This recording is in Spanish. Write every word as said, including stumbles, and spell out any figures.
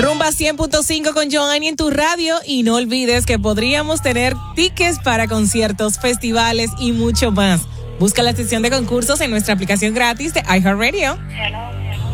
Rumba cien punto cinco con Joanny en tu radio, y no olvides que podríamos tener tickets para conciertos, festivales y mucho más. Busca la sección de concursos en nuestra aplicación gratis de iHeartRadio. Hello.